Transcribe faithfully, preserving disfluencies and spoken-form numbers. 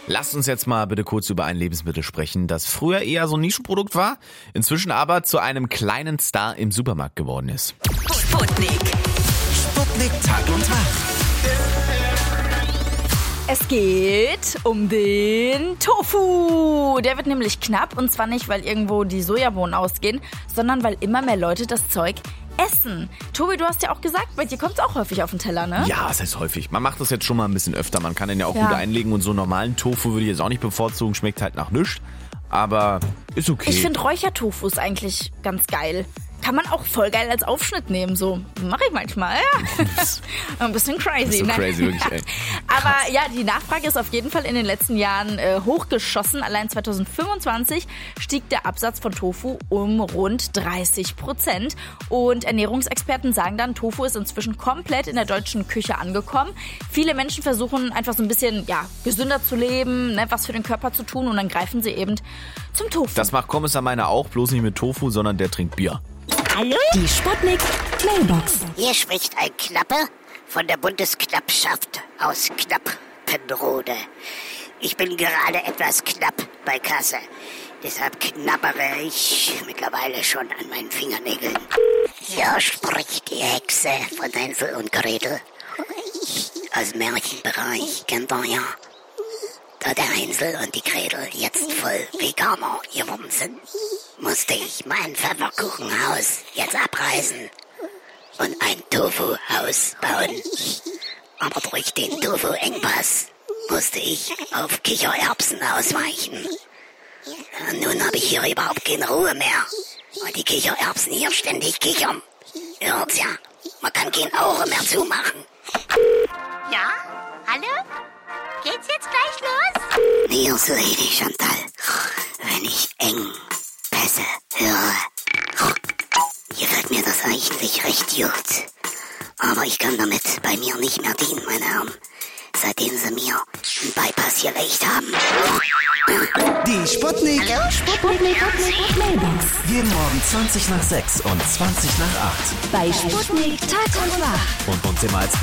Lasst uns jetzt mal bitte kurz über ein Lebensmittel sprechen, das früher eher so ein Nischenprodukt war, inzwischen aber zu einem kleinen Star im Supermarkt geworden ist. Sputnik. Sputnik Tag und Tag. Es geht um den Tofu. Der wird nämlich knapp, und zwar nicht, weil irgendwo die Sojabohnen ausgehen, sondern weil immer mehr Leute das Zeug essen. Tobi, du hast ja auch gesagt, bei dir kommt es auch häufig auf den Teller, ne? Ja, was heißt häufig? Man macht das jetzt schon mal ein bisschen öfter. Man kann den ja auch Ja. gut einlegen, und so normalen Tofu würde ich jetzt auch nicht bevorzugen. Schmeckt halt nach nichts, aber ist okay. Ich finde Räuchertofu ist eigentlich ganz geil. Kann man auch voll geil als Aufschnitt nehmen, so. Mache ich manchmal. Ein bisschen crazy. so ne? crazy, wirklich, ey. Aber ja, die Nachfrage ist auf jeden Fall in den letzten Jahren äh, hochgeschossen. Allein zwanzig fünfundzwanzig stieg der Absatz von Tofu um rund dreißig Prozent. Und Ernährungsexperten sagen dann, Tofu ist inzwischen komplett in der deutschen Küche angekommen. Viele Menschen versuchen einfach so ein bisschen ja, gesünder zu leben, ne, was für den Körper zu tun, und dann greifen sie eben zum Tofu. Das macht Kommissar meiner auch, bloß nicht mit Tofu, sondern der trinkt Bier. Hallo? Die Sputnik Mailbox. Hier spricht ein Knappe von der Bundesknappschaft aus Knappenrode. Ich bin gerade etwas knapp bei Kasse. Deshalb knabbere ich mittlerweile schon an meinen Fingernägeln. Hier spricht die Hexe von Hänsel und Gretel. Aus Märchenbereich kennt ihr ja. Da der Hänsel und die Gretel jetzt voll Veganer geworden sind, musste ich mein Pfefferkuchenhaus jetzt abreißen und ein Tofu-Haus bauen. Aber durch den Tofu-Engpass musste ich auf Kichererbsen ausweichen. Und nun habe ich hier überhaupt keine Ruhe mehr, weil die Kichererbsen hier ständig kichern. Ihr hört's ja, man kann kein Auge mehr zumachen. Ja? Hallo? Geht's jetzt gleich los? Mir so rede ich, Chantal, wenn ich Engpässe höre. Hier fällt mir das eigentlich recht gut. Aber ich kann damit bei mir nicht mehr dienen, meine Herren. Seitdem sie mir einen Bypass gelegt haben. Die Sputnik. Hallo, Sputnik Mailbox. Jeden Morgen zwanzig nach sechs und zwanzig nach acht. Bei Sputnik Tag und Wach. Und uns immer als